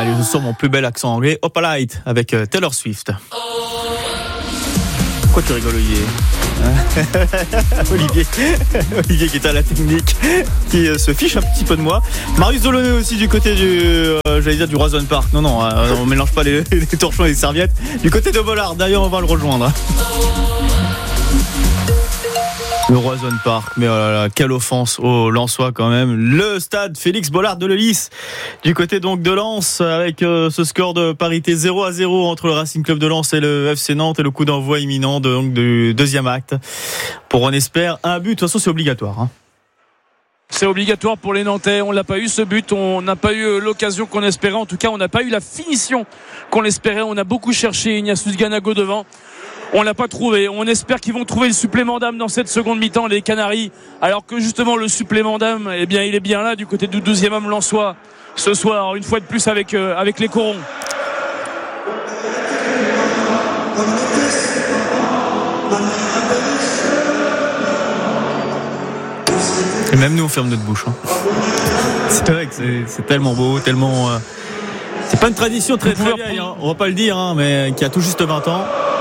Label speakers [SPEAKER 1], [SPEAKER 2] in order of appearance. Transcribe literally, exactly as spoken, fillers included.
[SPEAKER 1] Allez, je sors mon plus bel accent anglais. Hop Light avec Taylor Swift. Pourquoi tu rigoles, Olivier? Olivier, Olivier qui est à la technique, qui euh, se fiche un petit peu de moi. Marius Delaunay aussi du côté du, euh, j'allais dire du Roison Park. Non, non, euh, on mélange pas les, les torchons et les serviettes. Du côté de Bollard, d'ailleurs, on va le rejoindre. Le Roison Park, mais oh là là, quelle offense au Lensois quand même. Le stade Félix Bollard de Lellis, du côté donc de Lens, avec euh, ce score de parité zéro à zéro entre le Racing Club de Lens et le F C Nantes, et le coup d'envoi imminent de, donc, du deuxième acte. Pour on espère un but, de toute façon c'est obligatoire. Hein.
[SPEAKER 2] C'est obligatoire pour les Nantais. On n'a pas eu ce but, on n'a pas eu l'occasion qu'on espérait. En tout cas, on n'a pas eu la finition qu'on espérait. On a beaucoup cherché Ignatius Ganago devant. On l'a pas trouvé. On espère qu'ils vont trouver le supplément d'âme dans cette seconde mi-temps, les Canaries. Alors que justement le supplément d'âme, eh bien, il est bien là du côté du douzième homme lensois ce soir, une fois de plus avec euh, avec les Corons.
[SPEAKER 1] Et même nous on ferme notre bouche. Hein. C'est vrai que c'est, c'est tellement beau, tellement. Euh... C'est pas une tradition très très vieille. Hein. On va pas le dire, hein, mais qui a tout juste vingt ans.